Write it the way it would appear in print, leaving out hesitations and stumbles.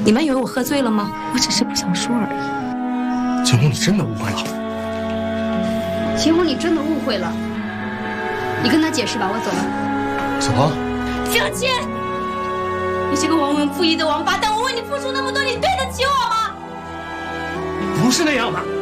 你们以为我喝醉了吗？ 我只是不想说而已。 秦红，你真的误会了。 秦红，你真的误会了。你跟他解释吧，我走了。 小芳， 江谦，你这个忘恩负义的王八蛋！我为你付出那么多，你对得起我吗？ 不是那样的。